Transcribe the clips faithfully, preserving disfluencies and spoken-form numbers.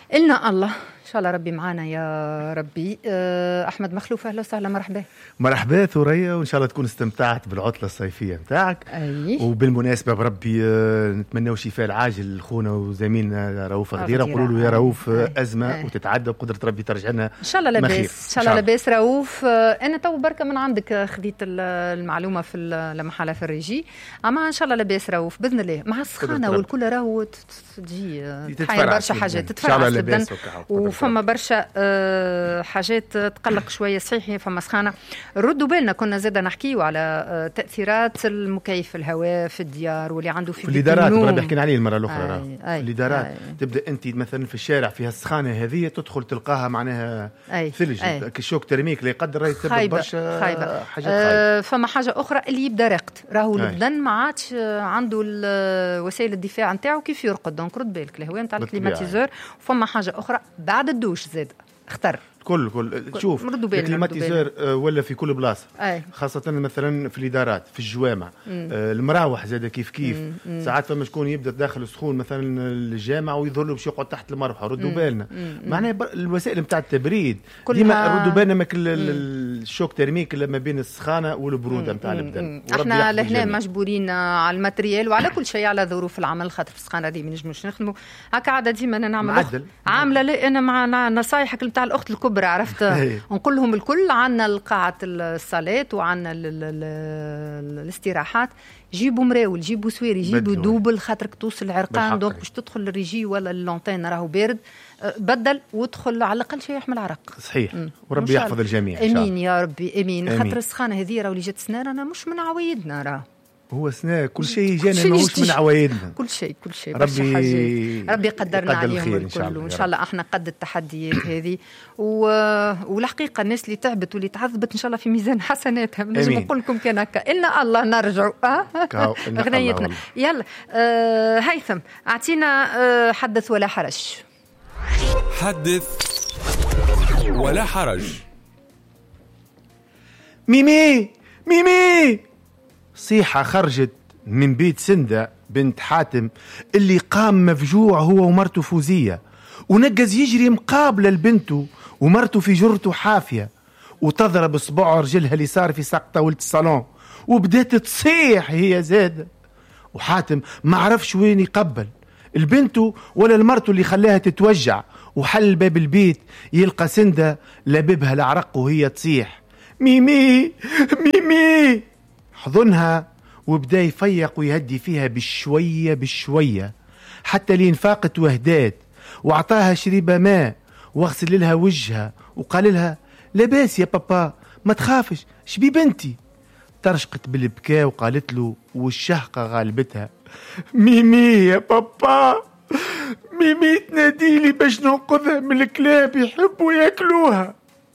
إلنا الله إن شاء الله ربي معانا يا ربي. أحمد مخلوف أهلا وسهلا، مرحبا. مرحبا ثريا، وإن شاء الله تكون استمتعت بالعطلة الصيفية متاعك. أي. وبالمناسبة بربي نتمنى شفاء العاجل لخونا وزميلنا رؤوف غديرة. نقولوا له يا رؤوف أزمة أي. وتتعدى وقدرة ربي ترجع لنا إن شاء الله لاباس. إن شاء الله لاباس رؤوف. أنا تو بركة من عندك خذيت المعلومة في المحلة في الريجي، أما إن شاء الله لاباس رؤوف بإذن الله. مع السخانة والكل راهو تجي تحير برشا حاجات تتفرع البدن، وفما برشا أه حاجات تقلق شويه. صحيح فما سخانه. ردوا بالنا كنا زاده نحكيو على أه تاثيرات المكيف الهواء في الديار واللي عنده في الادارات. بربي حكينا عليه المره الاخرى. آي. الادارات آي. تبدا انت مثلا في الشارع فيها السخانه هذه تدخل تلقاها معناها أي. ثلج كشوك ترميك لا يقدر راهي تسبب برشا خايبه حاجات أه فما حاجه اخرى اللي يبدا راقد، راهو البدن ما عادش عنده وسائل الدفاع نتاعو كيف يرقد. دونك رد بالك الهواء نتاع الكليماتيزور. وفما حاجه اخرى بعد الدوش زاد اختر كل كل شوف الكليماتيزور ولا في كل بلاصه أي. خاصه مثلا في الادارات في الجوامع. آه المراوح زاد كيف كيف. مم. ساعات فما شكون يبدا داخل سخون مثلا الجامع ويظهر له باش يقعد تحت المروحه. ردوا بالنا معناها الوسائل نتاع التبريد ديما ردوا بالنا ما الشوك ترميك ما بين السخانه والبروده نتاع البدن. احنا لهنا مجبورين على الماتريال وعلى كل شيء على ظروف العمل، خاطر السخانه دي ما نجموش نخدموا هكا. عاده ديما انا نعمل عامله انا مع نصايحك نتاع الاخت الكبرى عرفت. نقول لهم الكل عنا قاعة الصالات وعنا الاستراحات، جيبوا مراول جيبوا سويري جيبوا دوبل خاطرك توصل العرقان. دونك باش تدخل الريجي ولا اللونتين راهو بارد بدل وادخل على الاقل شيء يحمل عرق. صحيح. وربي يحفظ الجميع ان شاء الله. امين يا ربي امين. خاطر السخانه هذه راهو اللي جات سنان انا مش من عوايدنا راه هو سنة كل شيء جانا ماهوش من عوايدنا. كل شيء كل شيء ربي حاجات ربي قدرنا عليهم الكل، وان شاء الله احنا قد التحديات هذه و... والحقيقه الناس اللي تعبت واللي تعذبت ان شاء الله في ميزان حسناتها. نجم نقول لكم كان هكا إلنا الله نرجعوا اه غنيتنا. يلا آه هيثم اعطينا آه حدث ولا حرج. حدث ولا حرج. ميمي ميمي صيحة خرجت من بيت سندة بنت حاتم اللي قام مفجوع هو ومرته فوزية، ونجز يجري مقابلة لبنته ومرته في جرته حافية، وتضرب صباع رجلها اللي صار في ساق طاولة الصالون وبدأت تصيح هي زادة. وحاتم ما عرفش وين يقبل البنته ولا المرته اللي خلاها تتوجع، وحل باب البيت يلقى سندة لببها العرق وهي تصيح ميمي ميمي. حضنها وبدا يفيق ويهدي فيها بشوية بشوية حتى لين فاقت وهدات، وعطاها شريبة ماء واغسل لها وجهها وقال لها لاباس يا بابا ما تخافش شبي بنتي. ترشقت بالبكاء وقالت له والشهقة غالبتها ميمي يا بابا ميمي تناديلي باش ننقذها من الكلاب يحبوا ياكلوها.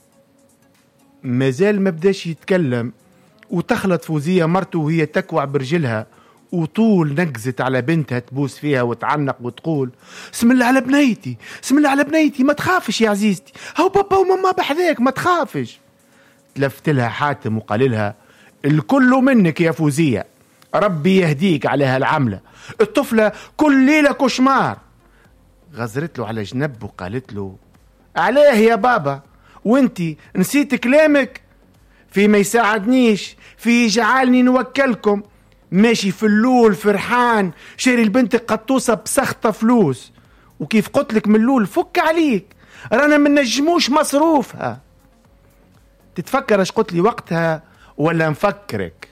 مازال ما بداش يتكلم وتخلط فوزية مرته وهي تكوع برجلها، وطول نقزت على بنتها تبوس فيها وتعنق وتقول اسم الله على بنيتي اسم الله على بنيتي ما تخافش يا عزيزتي هاو بابا وماما بحذاك ما تخافش. تلفت لها حاتم وقال لها الكل منك يا فوزية، ربي يهديك على هالعملة، الطفلة كل ليلة كشمار. غزرت له على جنب وقالت له عليه يا بابا وانتي نسيت كلامك في ما يساعدنيش في يجعلني نوكلكم. ماشي في اللول فرحان شاري البنت قطوسة بسخطة فلوس، وكيف قتلك من اللول فك عليك رانا من نجموش مصروفها. تتفكر اش قلت لي وقتها ولا نفكرك؟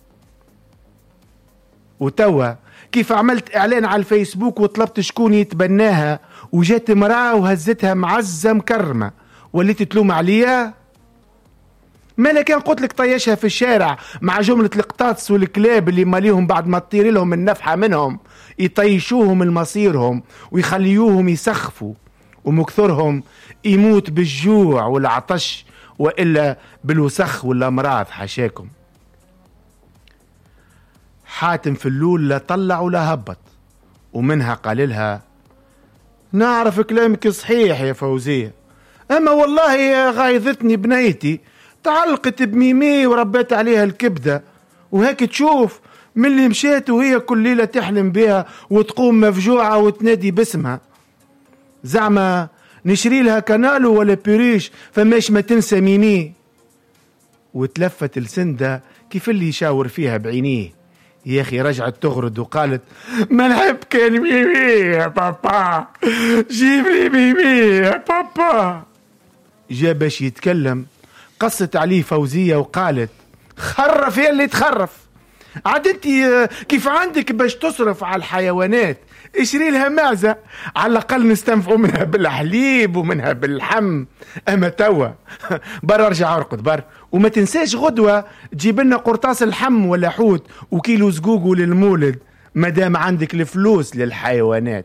وتوا كيف عملت اعلان على الفيسبوك وطلبت شكون يتبناها وجات مراه وهزتها معزة مكرمة وليت تلوم عليا؟ ما كان قلت لك طيشها في الشارع مع جملة القطاطس والكلاب اللي ماليهم بعد ما تطير لهم النفحة منهم يطيشوهم المصيرهم ويخليوهم يسخفوا ومكثرهم يموت بالجوع والعطش وإلا بالوسخ والأمراض حشاكم. حاتم في اللول لا طلع ولا هبط، ومنها قال لها نعرف كلامك صحيح يا فوزية، أما والله غايظتني بنيتي تعلقت بميمي وربيت عليها الكبدة، وهيك تشوف من اللي مشيت وهي كل ليلة تحلم بها وتقوم مفجوعة وتنادي باسمها. زعما نشري لها كانالو ولا بيريش فماش ما تنسى ميمي. وتلفت السندة كيف اللي يشاور فيها بعينيه. يا أخي رجعت تغرد وقالت ما نحب كان ميمي يا بابا، جيب لي ميمي يا بابا. جا باش يتكلم قصت عليه فوزية وقالت خرف يا اللي تخرف، عاد انت كيف عندك باش تصرف على الحيوانات اشري لها معزة على الأقل نستنفعوا منها بالحليب ومنها باللحم. أما توا بر ارجع ارقد بر، وما تنساش غدوة تجيب لنا قرطاس اللحم ولا حوت وكيلو زقوقو للمولد مادام عندك الفلوس للحيوانات.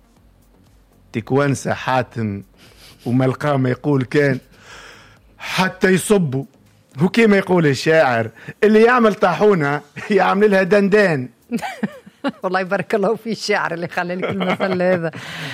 تكوانسة حاتم وملقاه يقول كان حتى يصبوا، وكما يقول الشاعر اللي يعمل طاحونة يعمل لها دندان. والله يبارك الله في الشاعر اللي خلى لك المثل هذا.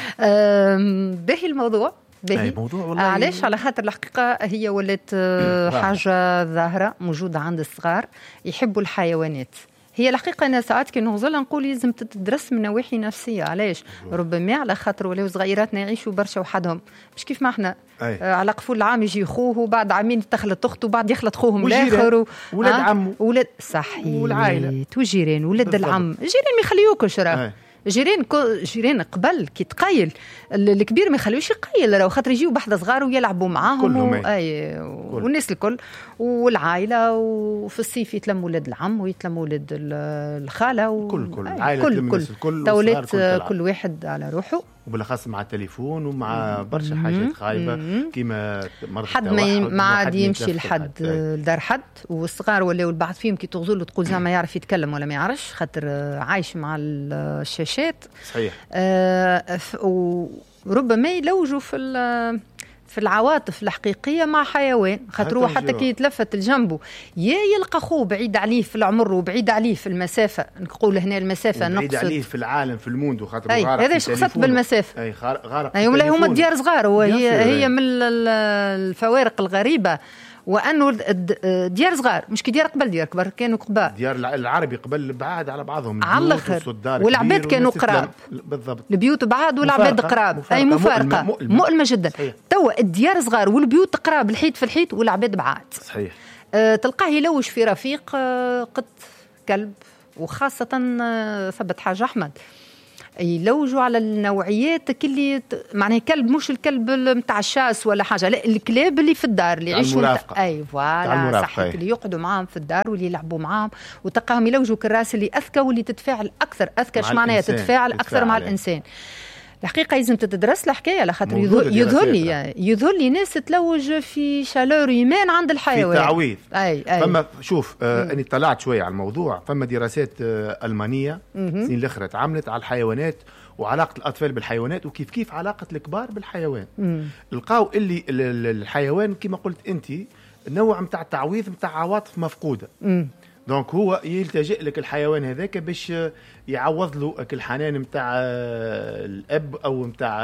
باهي الموضوع باهي موضوع علاش؟ على خاطر الحقيقة هي ولات حاجة ظاهرة موجودة عند الصغار يحبوا الحيوانات. هي الحقيقة أنا ساعات كي نغزل نقول لازم تدرس من نواحي نفسية. علاش؟ ربما على خاطر ولاو صغيراتنا يعيشوا برشا وحدهم، مش كيف ما احنا آه على قفول العام يجي خوه وبعد عامين تخلط أخته وبعد يخلط خوهم الآخر و... ولاد آه عمه ولاد صحيح والعائلة وجيران ولاد العم جيران ما يخليوكش راه جيران جيران قبل كي تقيل الكبير ما يخليوش يقيل راه خاطر يجيو بحذا صغار ويلعبوا معاهم و... اي والناس الكل والعائله، وفي الصيف يتلموا ولاد العم ويتلموا ولاد الخاله و... كل كل العائله كل كل كل تولات كل, كل واحد على روحه، وبالاخص مع التليفون ومع برشا حاجات خايبه كيما مرض حد ما ما عاد يمشي لحد دار حد، والصغار ولاو البعض فيهم كي تغزل تقول زعما يعرف يتكلم ولا ما يعرفش خاطر عايش مع الشاشات. صحيح. آه وربما يلوجوا في في العواطف الحقيقيه مع حيوان خاطر هو حتى كي يتلفت لجنبه يا يلقى خوه بعيد عليه في العمر وبعيد عليه في المسافه، نقول هنا المسافه نقصد بعيد عليه في العالم في الموندو خاطر غارق هذا شخصت بالمسافه. اي غارق اي ولا هما ديار صغار، وهي هي من الفوارق الغريبه وانه ديار صغار مش كي ديار قبل ديار كبر كانوا قباء ديار العربي قبل بعاد على بعضهم على الاخر والعباد كانوا قراب بالضبط، البيوت بعاد والعباد قراب اي مفارقه مؤلمه, مؤلمة جدا. توا الديار صغار والبيوت قراب الحيط في الحيط والعباد بعاد. صحيح. أه تلقاه يلوش في رفيق أه قط كلب، وخاصه أه ثبت حاج احمد يلوجوا على النوعيات كلي معناها كلب مش الكلب متاع الشاس ولا حاجه، لا الكلاب اللي في الدار اللي يعيشوا اي فوالا صح اللي يقعدوا معاهم في الدار واللي يلعبوا معاهم وتلقاهم يلوجوا كراس اللي اذكى واللي تتفاعل اكثر. اذكى ايش معناها تتفاعل اكثر مع الانسان. الحقيقه لازم تتدرس الحكايه على خاطر يظهر لي يظهر لي ناس تلوج في شالور ايمان عند الحيوان في تعويض. اي اي فما شوف آه اني طلعت شويه على الموضوع. فما دراسات آه المانيه السنين الاخرى تعاملت على الحيوانات وعلاقه الاطفال بالحيوانات وكيف كيف علاقه الكبار بالحيوان. لقاو اللي الحيوان كما قلت انت نوع نتاع تعويض نتاع عواطف مفقوده. مم. دونك هو يلتجئ لك الحيوان هذاك باش يعوض له الحنان نتاع الاب او نتاع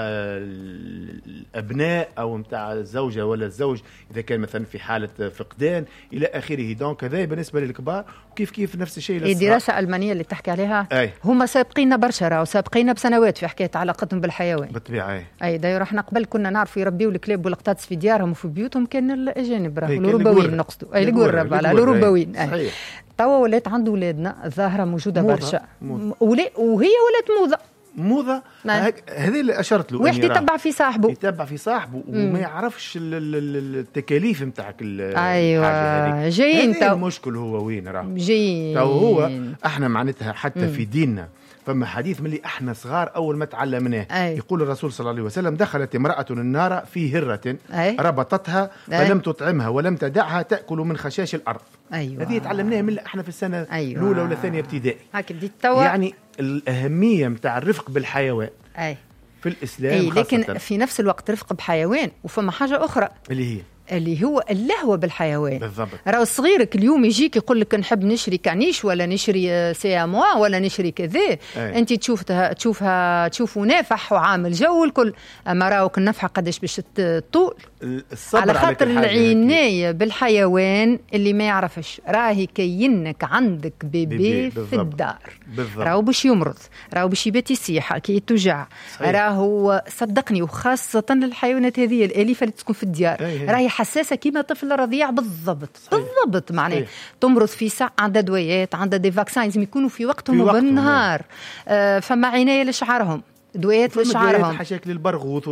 الابناء او نتاع الزوجه ولا الزوج اذا كان مثلا في حاله فقدان الى اخره. دونك هذا بالنسبه للكبار، وكيف كيف نفس الشيء للصغار. الدراسه الالمانيه اللي تحكي عليها أي. هما سابقين برشا راهو سابقين بسنوات في حكايه علاقتهم بالحيوان بالطبيعه. اي اي داير احنا قبل كنا نعرفوا يربيوا الكلاب والقطاطس في ديارهم وفي بيوتهم كان الاجانب راهو الأوروبيين نقصدوا اي القرب على الأوروبيين. توا ولات عند ولادنا ظاهرة موجودة برشا ولا وهي ولات موضة موضة. هذه اللي أشرت له واحد يتبع في صاحبه يتبع في صاحبه وما يعرفش التكاليف متاعك. أيوة جايين تو المشكل هو وين راه جايين تو هو احنا معناتها حتى مم. في ديننا فما حديث من اللي احنا صغار اول ما تعلمناه. يقول الرسول صلى الله عليه وسلم دخلت امرأة النار في هرة أي. ربطتها أي. فلم تطعمها ولم تدعها تأكل من خشاش الأرض. أيوة. هذه تعلمناها من احنا في السنة أيوة. الأولى ولا الثانية ابتدائي. توا يعني الأهمية متاع الرفق بالحيوان أي. في الإسلام أي. لكن في نفس الوقت رفق بحيوان وفما حاجة أخرى اللي هي اللي هو اللهوة بالحيوان. بالضبط. راهو صغيرك اليوم يجيك يقول لك نحب نشري كانيش ولا نشري سياموا ولا نشري كذا، انت تشوفها تشوفها تشوفه نافح وعامل جو الكل، اما راهوك النفحه قداش باش تطول على خاطر العناية بالحيوان. اللي ما يعرفش راهي كينك عندك بيبي, بيبي في الدار، راهو باش يمرض، راهو باش يبات يسيح كي يتوجع، راهو صدقني وخاصة الحيوانات هذه الأليفة اللي تكون في الديار راهي حساسة كيما طفل رضيع بالضبط. بالضبط معناه تمرض في ساعة، عندها دويات، عندها دي فاكسين لازم يكونوا في وقتهم وبالنهار. آه فما عناية لشعرهم، دويات لشعرهم، حشاك للبرغوث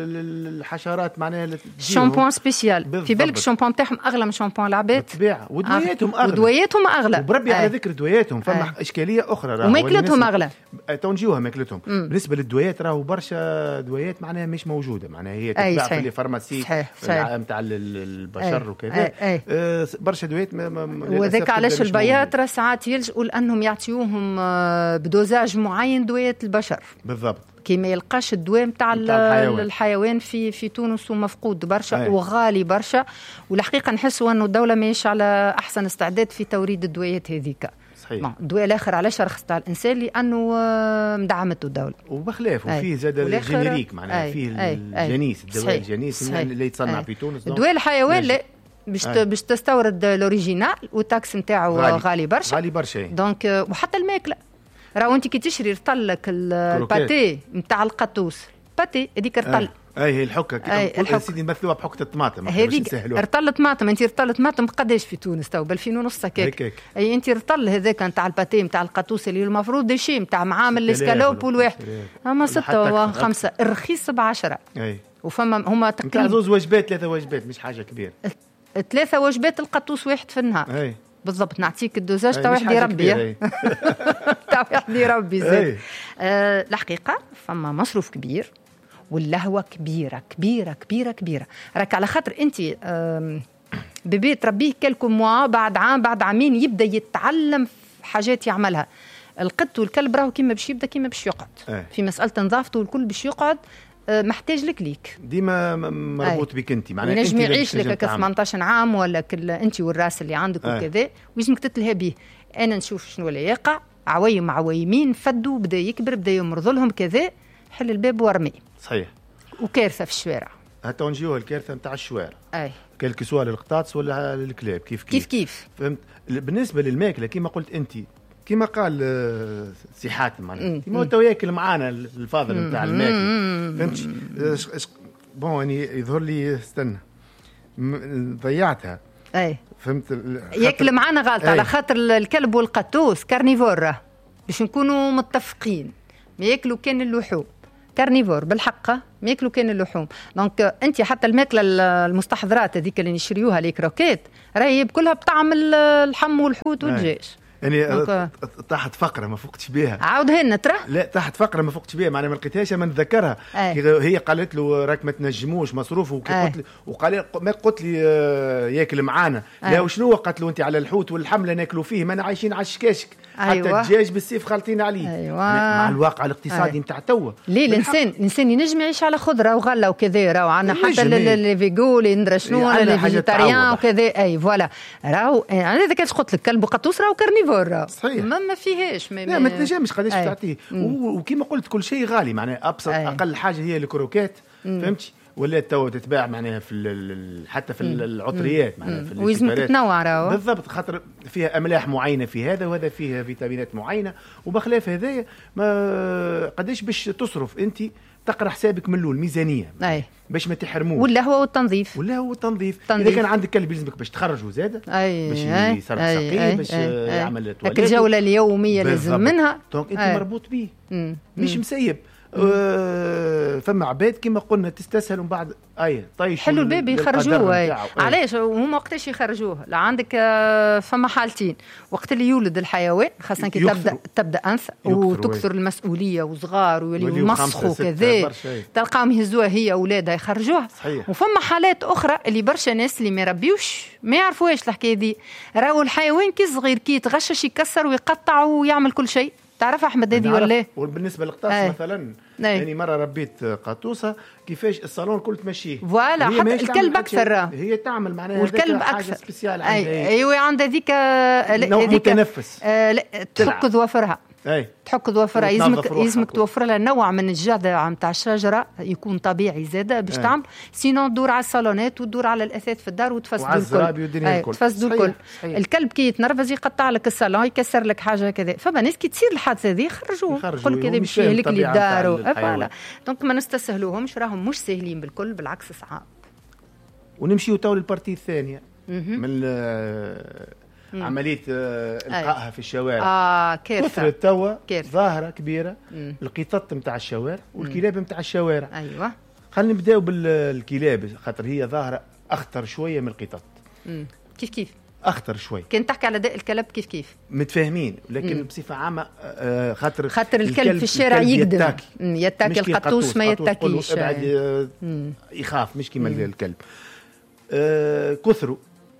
وللحشرات معناها شامبوان سبيسيال. في بالك الشامبوان تاعهم اغلى من شامبوان العباد بالطبيعه، ودوياتهم اغلى، ودوياتهم اغلى وبربي على ذكر دوياتهم فما أي. اشكاليه اخرى وماكلتهم اغلى، تو نجيوها ماكلتهم. بالنسبه للدويات راهو برشا دويات معناها مش موجوده، معناها هي تتباع في الفارماسي نتاع البشر وكذا. آه برشا دويات. وذاك علاش البياطره ساعات يلجؤوا لانهم يعطيوهم بدوزاج معين دويات البشر. بالضبط. كي ما يلقاش الدواء نتاع الحيوان. الحيوان في في تونس ومفقود برشا. أي. وغالي برشا، والحقيقه نحسوا انه الدوله ماهيش على احسن استعداد في توريد الدويات هذيك. صحيح. الدواء الاخر علاش رخصت على الانسان؟ لانه مدعمته الدوله وبخلاف، وفيه زاد الجينيريك معناها فيه الجنيس، الدواء الجنيس اللي يتصنع في تونس. الدواء الحيوان لا باش باش تستورد الاوريجينال والتاكس نتاعو غالي. غالي برشا غالي برشا. دونك وحتى الماكله راهو انت كي تشري رطلك الباتي نتاع القطوس، باتي هذيك رطل. اي هي الحكه كي سيدي نمثلوها بحكه الطماطم، هذيك رطل طماطم. انت رطل طماطم قداش في تونس تو؟ ب ألفين ونص هكاك. اي انت رطل هذاك نتاع الباتي نتاع القطوس اللي المفروض ديشي نتاع معامل الاسكالوب والواحد اما ستة وخمسة الرخيص بعشرة. اي وفما هما تقريبا زوز وجبات ثلاثه وجبات مش حاجه كبيره، ثلاثه وجبات القطوس واحد في النهار. اي بالضبط. نعطيك الدوزاج تاع واحد يربي تاع واحد يربي زين. آه الحقيقه فما مصروف كبير واللهوه كبيره كبيره كبيره كبيره. راك على خاطر انت بيبي تربيه كلكو موا، بعد عام بعد عامين يبدا يتعلم حاجات يعملها. القط والكلب راهو كيما باش يبدا كيما باش يقعد. أي. في مساله نظافته والكل باش يقعد محتاج لك ليك ديما مربوط بك انت، معناها انت نجم يعيش لك ثمانية عشر عام ولا كل انت والراس اللي عندك وكذا، ويجمك تتلهى به. انا نشوف شنو اللي يقع، عويم عويمين فدوا، بدا يكبر، بدا يمرض لهم كذا، حل الباب ورمي. صحيح. وكارثه في الشوارع. حتى نجيوها الكارثه نتاع الشوارع. اي كل سواء للقطاطس ولا للكلاب كيف كيف كيف كيف فهمت. بالنسبه للماكله كما قلت انت، كما قال سي حاتم معناها كما تو ياكل معانا الفاضل نتاع الماكله، فهمت. بون يعني يظهر لي استنى ضيعتها. اي فهمت. ياكل معانا غلط على خاطر الكلب والقطوس كارنيفور، باش نكونوا متفقين. ما ياكلوا كان اللحوم، كارنيفور بالحق ما ياكلوا كان اللحوم. دونك انت حتى الماكله المستحضرات هذيك اللي نشريوها لي كروكيت راهي كلها بطعم اللحم والحوت والدجاج. يعني طاحت فقره ما فقتش بها. عاودها لنا ترى. لا طاحت فقره ما فقتش بها، معناها ما لقيتهاش ما نتذكرها. هي قالت له راك ما تنجموش مصروف وقالت لي وقال ما قلت لي ياكل معانا. لا وشنو قالت له انت على الحوت والحمله ناكلوا فيه، ما عايشين على الشكاشك. أيوة. حتى الدجاج بالسيف خالطين عليه. أيوة. مع الواقع الاقتصادي نتاع توا. ليه الانسان الانسان ينجم يعيش على خضره وغله وكذا، راهو عندنا حتى اللي فيجو اللي ندرى شنو اللي فيجيتاريان وكذا. اي فوالا راهو انا اذا كنت قلت لك كلب وقطوس راهو كارنيفور. صحيح. ما ما فيهاش ما لا ما تنجمش قداش تعطيه. وكما قلت كل شيء غالي، معناها ابسط أي. اقل حاجه هي الكروكات، فهمتي، ولا تو تتباع معناها في حتى في العطريات معناها في ويزمك تنوع راهو بالضبط، خاطر فيها املاح معينه في هذا وهذا فيها فيتامينات معينه، وبخلاف هذايا ما قداش باش تصرف انت تقرا حسابك من الاول ميزانيه أي. باش ما تحرموش. ولا هو التنظيف ولا هو التنظيف اذا كان عندك كلب يلزمك باش تخرجه زاده باش يصرف سقيه باش أي. يعمل تواليت، الجوله اليوميه لازم منها، دونك انت مربوط به مش مسيب. أه فما عباد كما قلنا تستسهل ومن بعد اي طيش حلو الباب يخرجوه. علاش هما وقتاش يخرجوه؟ لا عندك فما حالتين، وقت اللي يولد الحيوان خاصه كي تبدا تبدا انثى وتكثر المسؤوليه وصغار ويوليو يمسخوا كذا، تلقاهم يهزوها هي اولادها يخرجوها. وفما حالات اخرى اللي برشا ناس اللي ما يربيوش ما يعرفوهاش الحكايه دي، راهو الحيوان كي صغير كي يتغشش يكسر ويقطع ويعمل كل شيء تعرف احمد هذه ولا؟ وبالنسبه للقطاس مثلا يعني مره ربيت قطوسه كيفاش الصالون الكل تمشيه فوالا حتى الكلب اكثر هي تعمل معناها والكلب حاجه سبيسيال عندها ايوه عندها هذيك نوع متنفس تحك ظوافرها اي تحك ظوافرها يلزمك يلزمك توفر لها نوع من الجذع نتاع الشجره يكون طبيعي زاده باش تعمل سينو تدور على الصالونات وتدور على الاثاث في الدار وتفسدوا الكل تفسدوا الكل الكلب كي يتنرفز يقطع لك الصالون يكسر لك حاجه كذا فما ناس كي تصير الحادثه هذه يخرجوه كل كذا باش يهلك لي دارو فوالا دونك ما نستسهلوهمش راهم مش ساهلين بالكل بالعكس صعاب. ونمشيو تو للبارتي الثانيه من مم. عمليه القائها أي. في الشوارع اه كيف كثرت توا ظاهره كبيره مم. القطط نتاع الشوارع والكلاب نتاع الشوارع. ايوه خلينا نبداو بالكلاب خاطر هي ظاهره اخطر شويه من القطط. مم. كيف كيف اخطر شوي كنت تحكي على داء الكلب كيف كيف متفاهمين لكن مم. بصفه عامه آه خاطر خاطر الكلب, الكلب في الشارع يقدم يتاكي القطوس ما يتاكيش ابعد يخاف مش كيما الكلب آه كثروا.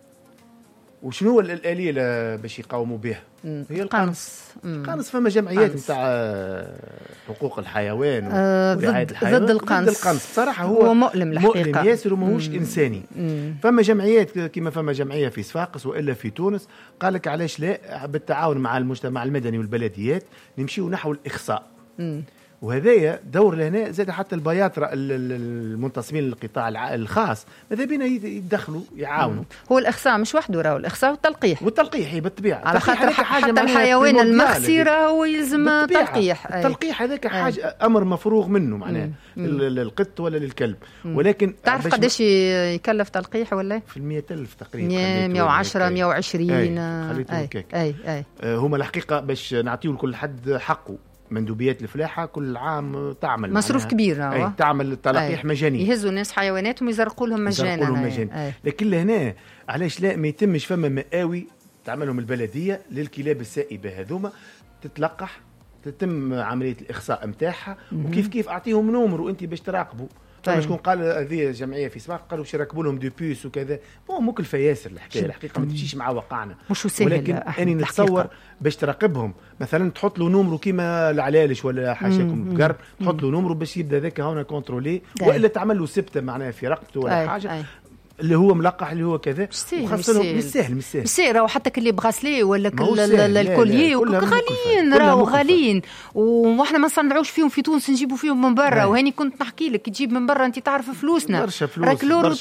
وشنو هو الآلية باش يقاوموا بها؟ هي القنص. القنص فما جمعيات نتاع حقوق الحيوان ورعاية الحيوان ضد القنص. ضد القنص بصراحة هو, هو مؤلم الحقيقة مؤلم ياسر وماهوش إنساني. مم. فما جمعيات كما فما جمعية في صفاقس وإلا في تونس قال لك علاش لا بالتعاون مع المجتمع المدني والبلديات نمشيو نحو الإخصاء. مم. وهذايا دور لهنا زاد حتى البياطرة المنتصمين للقطاع الخاص ماذا بينا يدخلوا يعاونوا. هو الإخصاء مش وحده راهو الإخصاء والتلقيح والتلقيح هي بالطبيعة على خاطر حتى الحيوان المخسي راهو يلزم تلقيح. التلقيح هذاك حاجة أمر مفروغ منه معناه للقط ولا للكلب. مم. ولكن تعرف قداش يكلف تلقيح ولا؟ في المية ألف تقريبا مية وعشرة مية وعشرين. خليتهم هكاك. أي أي هما الحقيقة باش نعطيو لكل حد حقه. مندوبيات الفلاحة كل عام تعمل مصروف كبير أي تعمل تلقيح مجاني يهزوا الناس حيواناتهم ويزرقوا لهم مجانا لهم مجانا. لكن لهنا علاش لا ما يتمش فما مقاوي تعملهم البلدية للكلاب السائبة هذوما تتلقح تتم عملية الإخصاء متاعها وكيف كيف أعطيهم نمر وأنت باش تراقبوا. طيب شكون قال هذه جمعيه في صفاق قالوا باش يركبوا لهم دو بيس وكذا مو مكلفه ياسر الحكايه الحقيقه ما تمشيش مع واقعنا مش سهل ولكن اني نتصور باش تراقبهم مثلا تحط له نمرو كيما العلالش ولا حاشاكم قرب تحط له نمرو باش يبدا ذاك هنا كونترولي والا تعمل له سبته معناها في رقبته ولا أي. حاجه أي. اللي هو ملقح اللي هو كذا وخاصه مش سهل مش سهل مش سهل راهو حتى كلي بغاسلي ولا الكوليي غاليين راهو غاليين واحنا ما نصنعوش فيهم في تونس نجيبوا فيهم من برا وهاني كنت نحكي لك تجيب من برا انت تعرف فلوسنا راك لورو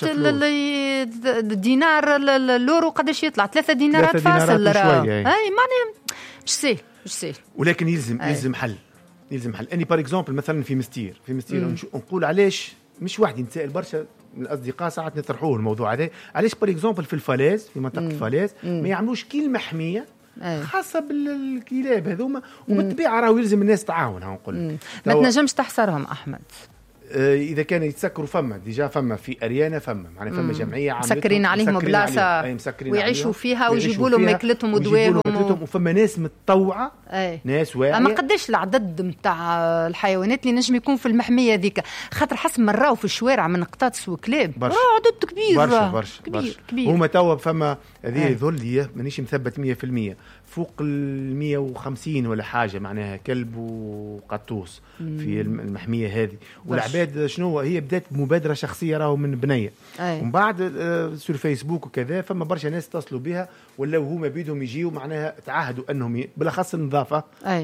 الدينار اللورو قداش يطلع ثلاثة دينارات فاصل راهو اي معناها مش سهل مش سهل ولكن يلزم أي. يلزم حل يلزم حل اني بار اكزومبل مثلا في مستير في مستير نقول علاش مش وحدي نتسائل برشا من الاصدقاء ساعات نطرحوه الموضوع هذا علاش بار اكزومبل في الفلاز في منطقه الفلاز ما يعملوش كي المحميه أي. خاصه بالكلاب هذوما وبالطبيعه راهو يلزم الناس تعاون ها نقول ما تنجمش تحصرهم احمد اذا كانوا يتسكروا فما ديجا فما في اريانا فما معناها فما جمعيه عامله مسكرين عليهم بلاصه ويعيشوا فيها ويجيبوا لهم ماكلتهم ودواهم وفما ناس متطوعه أي. ناس واعيه اما قداش العدد نتاع الحيوانات اللي نجم يكون في المحميه هذيك خاطر حسب ما راهو في الشوارع من قطاطس وكلاب راه عدد كبير برشا برشا كبير برشا. كبير هما توا فما هذه ذليه مانيش مثبت مية بالمية فوق ال مية وخمسين ولا حاجه معناها كلب وقطوس في المحميه هذه والعباد شنو هي بدات مبادره شخصيه راهو من بنيه ومن بعد آه سور فيسبوك وكذا فما برشا ناس اتصلوا بها ولا هما بيدهم يجيوا معناها تعهدوا انهم ي... بالاخص النظافه اي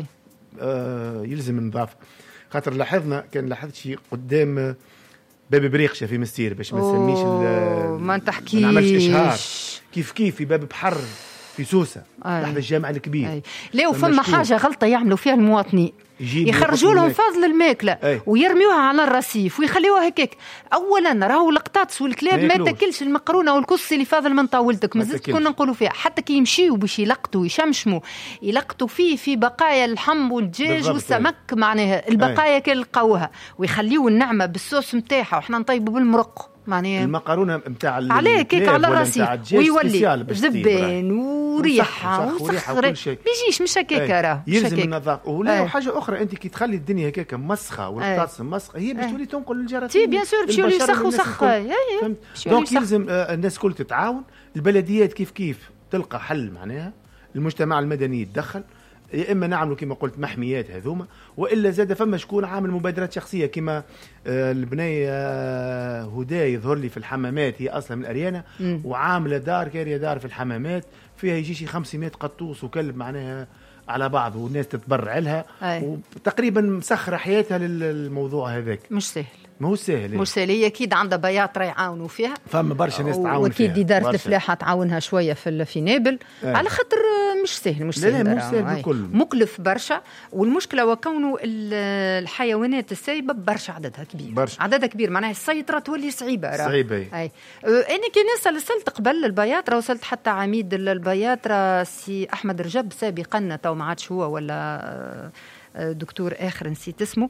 آه يلزم النظافه خاطر لاحظنا كان لاحظت شيء قدام باب بريقشه في مستير باش ما نسميش ما تحكيش ما نعملش اشهار كيف كيف في باب بحر في سوسه تحت الجامع الكبير لا وفما حاجه غلطه يعملوا فيها المواطنين يخرجوا لهم فضل الماكله أي. ويرميوها على الرصيف ويخليوها هكاك اولا راهو القطاطس والكلاب ما تاكلش المقرونه والكس اللي فاضل من طاولتك مازلت كنا نقولوا فيها حتى كي يمشيوا باش يلقطوا يشمشموا يلقطوا فيه في بقايا اللحم والدجاج والسمك أي. معناها البقايا كي لقاوها ويخليوا النعمه بالصوص نتاعها وحنا نطيبوا بالمرق معناها المقرونه نتاع عليك هيك على الرصيف ويولي زبان وريحه وسخر بيجيش مش هكاك راه يلزم النظافه ولا حاجه اخرى انت كي تخلي الدنيا هكاك مسخه والقطاس مسخه هي باش تولي تنقل الجراثيم تي بيان سور باش يولي يسخ وسخ دونك يلزم الناس كل تتعاون البلديات كيف كيف تلقى حل معناها المجتمع المدني يتدخل يا اما نعملوا كما قلت محميات هذوما، والا زاد فما شكون عامل مبادرات شخصيه كما البنيه هدى يظهر لي في الحمامات، هي اصلا من اريانا وعامله دار كاريه دار في الحمامات فيها يجي شي خمسمائة قطوس وكلب معناها على بعض، والناس تتبرع لها وتقريبا مسخره حياتها للموضوع هذاك. مش سهل، ما هو سهل، مش سهل. هي اكيد عندها بياط راه يعاونوا فيها، فما برشا ناس تعاون فيها، واكيد اداره الفلاحه تعاونها شويه في في نابل أي. على خاطر مش سهل، مش سهل، لا لا مش سهل الكل، مكلف برشا. والمشكله وكونه الحيوانات السايبه برشا عددها كبير، برشا. عددها كبير معناها السيطره تولي صعيبه صعيبه. اي انا كي نسال سالت قبل البياطره، وصلت حتى عميد البياطره سي احمد رجب سابقا، تو ما عادش هو ولا دكتور آخر نسيت اسمه،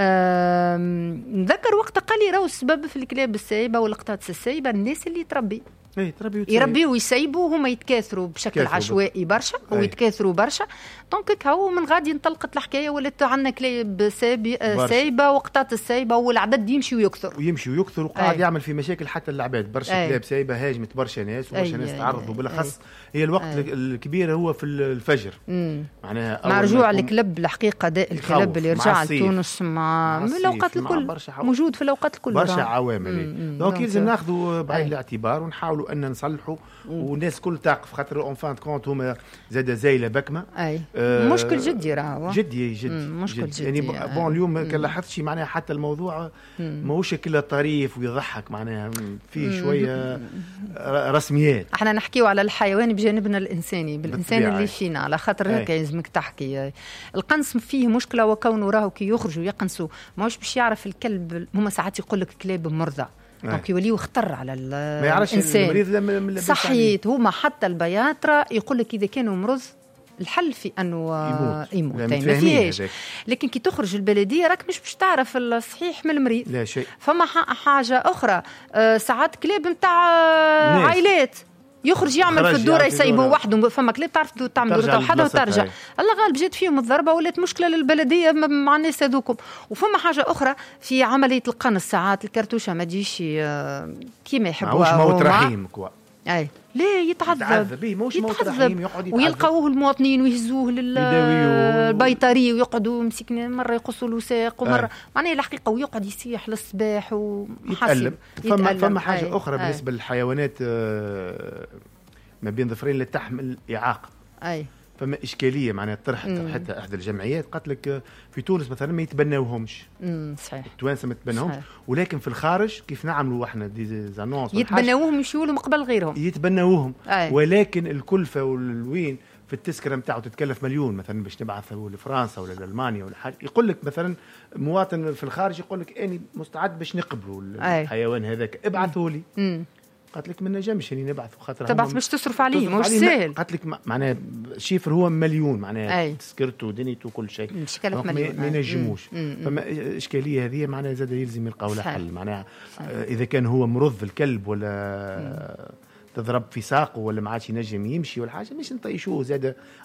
نذكر وقت قال لي راهو السبب في الكلاب السايبة والقطاط السايبة الناس اللي تربي يربيوا ويسيبوا، هما يتكاثروا بشكل عشوائي برشا ويتكاثروا برشا. دونك هاو من غادي انطلقت الحكايه، ولات عندنا كلاب سايبه وقطاط السايبه والعدد يمشي ويكثر ويمشي ويكثر وقاعد يعمل في مشاكل حتى العباد. برشا كلاب سايبه هاجمت برشا ناس وبرشا ناس تعرضوا، بالاخص هي الوقت أي. الكبير هو في الفجر معناها مع رجوع الكلب الحقيقه داء الكلب اللي رجع لتونس مع من الاوقات الكل موجود في الاوقات الكل برشا عوامل. دونك لازم ناخذوا بعين الاعتبار ونحاولوا ان نصلحوا والناس كل تقف، خاطر اون فان كونت هما زاد زايله بكمه. اي آه مشكل جدي راهو جدي جدي مشكل جدي يعني بون اليوم كان لاحظت معناها حتى الموضوع ماهوش كله طريف ويضحك، معناها فيه شويه رسميات. احنا نحكيو على الحيوان بجانبنا الانساني، بالانسان اللي فينا، على خاطر هكا لازمك تحكي. القنص فيه مشكله وكونه راهو كي يخرجوا يقنصوا ماهوش باش يعرف الكلب، هما ساعات يقول لك كلاب مرضى دونك يوليو خطر على الانسان، المريض لما صحيت. هما حتى البياطرة يقول لك اذا كانوا مرض الحل في انه يموت, يموت. ما فيهاش، لكن كي تخرج البلديه راك مش باش تعرف الصحيح من المريض، لا شيء. فما حاجه اخرى، ساعات كلاب نتاع عائلات يخرج يعمل في الدوره يسيبوا وحده، فما كلاب تعرف تعمل دورتها وحدها وترجع. الله غالب جات فيهم الضربه ولات مشكله للبلديه مع الناس هذوكم. وفما حاجه اخرى في عمليه القنص، ساعات الكرتوشه ما تجيش كيما يحبوها، ماهوش موت رحيم كوا اي لا يتعذب يتعذب ويلقاوه المواطنين ويهزوه للبيطري ويقعدوا مسكين مره يقصوا له ساق ومره معناها الحقيقه ويقعد يسيح للصباح ويتألم. فما فما حاجه أي. اخرى أي. بالنسبه للحيوانات ما بين ظفرين اللي تحمل اعاقه، اي فما اشكاليه معناها طرحت حتى احدى الجمعيات قالت لك في تونس مثلا ما يتبناوهمش. امم صحيح، التوانسه ما يتبناوهمش، ولكن في الخارج كيف نعملوا احنا دي زانونس يتبناوهم يمشيوا لهم قبل غيرهم يتبناوهم. ولكن الكلفه والوين في التذكره نتاعو تتكلف مليون مثلا باش نبعثه لفرنسا ولا لالمانيا ولا حاجه. يقول لك مثلا مواطن في الخارج يقول لك اني مستعد باش نقبلوا الحيوان هذاك ابعثوا لي. مم. قالت لك ما نجمش اني نبعث خاطر تبعث باش تصرف عليه مش سهل. قالت لك معناها الشيفر هو مليون معناها تذكرته ودنيته وكل شيء ما ينجموش. فما اشكاليه هذه معناها زاد يلزم يلقاو لها حل. معناها اذا كان هو مرض الكلب ولا مم. تضرب في ساقه ولا ما عادش ينجم يمشي ولا حاجه مش نطيشوه زاد